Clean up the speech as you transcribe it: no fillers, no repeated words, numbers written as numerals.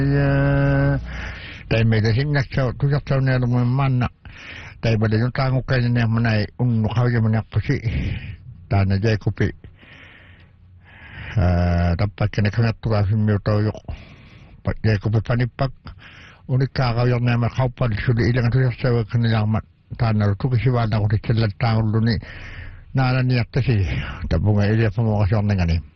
Tai meitä sinne tuossa on näillä manna. Tai pada yung tango kayo na manay unukaw yung manakpasi. Tana jay kupi. Dapat ka na kangaturasin mo tayo. Jay kupi panipak. Unik kakaw yung naman kaupan. Suli ilang ito sa kanilang tanah. Ito kasi wala ko rin sila tango doon. Nala niyak kasi. Tapos nga ilang pamukasyon na nga